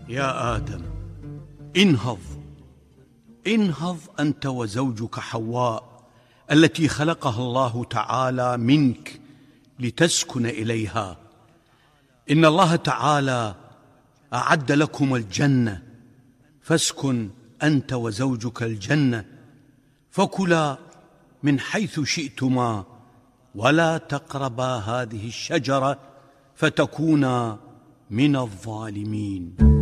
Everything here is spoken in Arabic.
يا آدم، انهض انهض أنت وزوجك حواء التي خلقها الله تعالى منك لتسكن إليها. إن الله تعالى أعد لكم الجنة، فاسكن أنت وزوجك الجنة، فكلا من حيث شئتما ولا تقربا هذه الشجرة فتكونا من الظالمين.